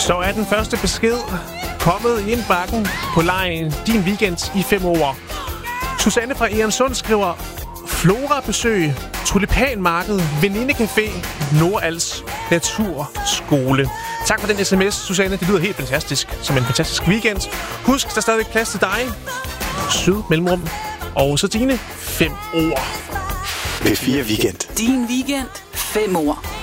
Så er den første besked kommet i indbakken på lejen Din Weekend i 5 år. Susanne fra Egernsund skriver: Flora-besøg, tulipanmarked, venindecafé, Nordals Naturskole. Tak for den sms, Susanne. Det lyder helt fantastisk. Som en fantastisk weekend. Husk, der er stadigvæk plads til dig. Syd mellemrum. Og så dine 5 år. P4 Weekend. Din weekend. 5 år.